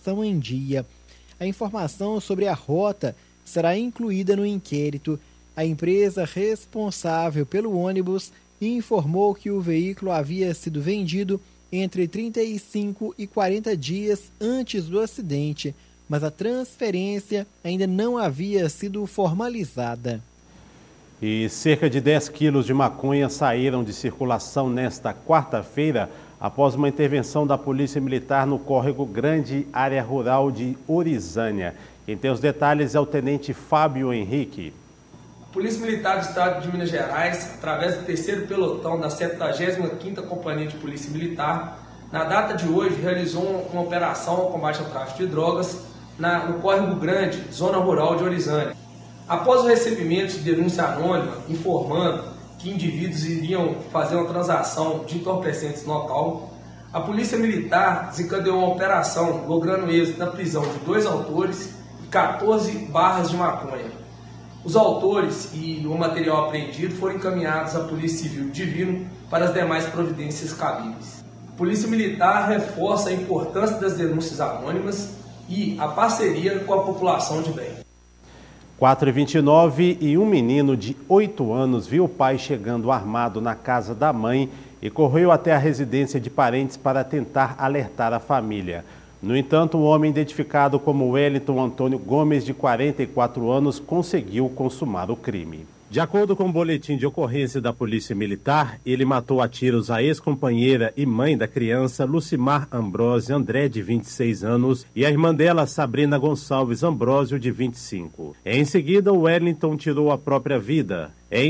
documentação em dia. A informação sobre a rota será incluída no inquérito. A empresa responsável pelo ônibus informou que o veículo havia sido vendido entre 35 e 40 dias antes do acidente, mas a transferência ainda não havia sido formalizada. E cerca de 10 quilos de maconha saíram de circulação nesta quarta-feira após uma intervenção da Polícia Militar no Córrego Grande, área rural de Orizânia. Quem tem os detalhes é o Tenente Fábio Henrique. A Polícia Militar do Estado de Minas Gerais, através do 3º pelotão da 75ª Companhia de Polícia Militar, na data de hoje realizou uma operação ao combate ao tráfico de drogas no Córrego Grande, zona rural de Orizânia. Após o recebimento de denúncia anônima informando que indivíduos iriam fazer uma transação de entorpecentes no local, a Polícia Militar desencadeou uma operação, logrando êxito na prisão de 2 autores e 14 barras de maconha. Os autores e o material apreendido foram encaminhados à Polícia Civil de Divino para as demais providências cabíveis. A Polícia Militar reforça a importância das denúncias anônimas e a parceria com a população de bem. 4h29 e um menino de 8 anos viu o pai chegando armado na casa da mãe e correu até a residência de parentes para tentar alertar a família. No entanto, o homem identificado como Wellington Antônio Gomes, de 44 anos, conseguiu consumar o crime. De acordo com o boletim de ocorrência da Polícia Militar, ele matou a tiros a ex-companheira e mãe da criança, Lucimar Ambrosio André, de 26 anos, e a irmã dela, Sabrina Gonçalves Ambrosio, de 25. Em seguida, Wellington tirou a própria vida.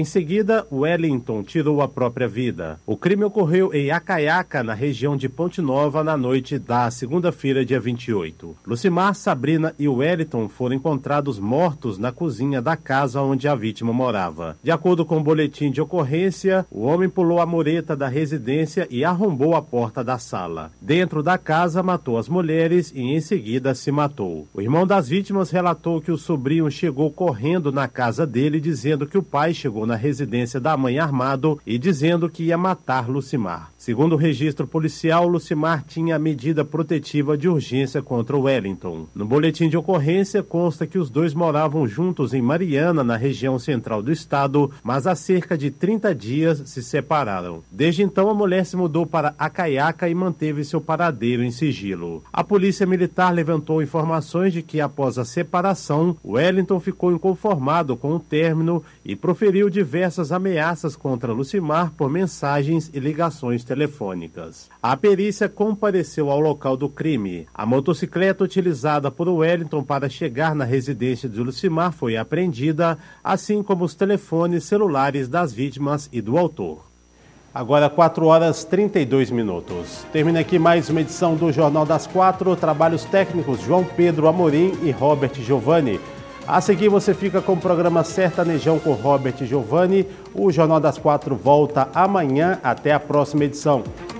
O crime ocorreu em Acaiaca, na região de Ponte Nova, na noite da segunda-feira, dia 28. Lucimar, Sabrina e Wellington foram encontrados mortos na cozinha da casa onde a vítima morava. De acordo com o boletim de ocorrência, o homem pulou a mureta da residência e arrombou a porta da sala. Dentro da casa, matou as mulheres e em seguida se matou. O irmão das vítimas relatou que o sobrinho chegou correndo na casa dele, dizendo que o pai chegou na residência da mãe armado e dizendo que ia matar Lucimar. Segundo o registro policial, Lucimar tinha a medida protetiva de urgência contra o Wellington. No boletim de ocorrência consta que os dois moravam juntos em Mariana, na região central do estado, mas há cerca de 30 dias se separaram. Desde então, a mulher se mudou para Acaiaca e manteve seu paradeiro em sigilo. A Polícia Militar levantou informações de que, após a separação, Wellington ficou inconformado com o término e proferiu diversas ameaças contra Lucimar por mensagens e ligações telefônicas. A perícia compareceu ao local do crime. A motocicleta utilizada por Wellington para chegar na residência de Lucimar foi apreendida, assim como os telefones celulares das vítimas e do autor. Agora 4h32. Termina aqui mais uma edição do Jornal das 4. Trabalhos técnicos João Pedro Amorim e Robert Giovanni. A seguir você fica com o programa Sertanejão com Robert Giovanni. O Jornal das 4 volta amanhã. Até a próxima edição.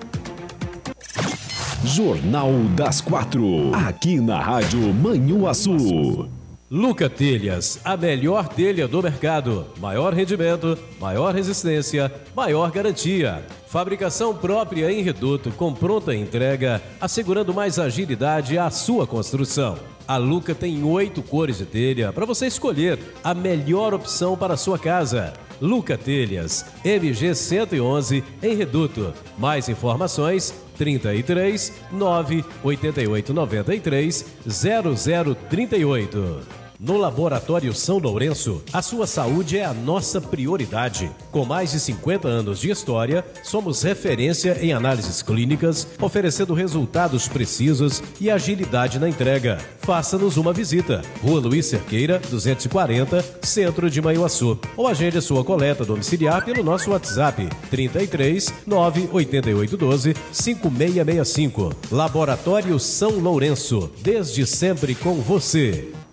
Jornal das 4. Aqui na Rádio Manhuaçu. Luca Telhas, a melhor telha do mercado. Maior rendimento, maior resistência, maior garantia. Fabricação própria em reduto com pronta entrega, assegurando mais agilidade à sua construção. A Luca tem 8 cores de telha para você escolher a melhor opção para a sua casa. Luca Telhas, MG 111 em reduto. Mais informações 33 988 93 0038. No Laboratório São Lourenço, a sua saúde é a nossa prioridade. Com mais de 50 anos de história, somos referência em análises clínicas, oferecendo resultados precisos e agilidade na entrega. Faça-nos uma visita. Rua Luiz Cerqueira, 240, Centro de Manhuaçu. Ou agende a sua coleta domiciliar pelo nosso WhatsApp 33 988 12 5665. Laboratório São Lourenço, desde sempre com você.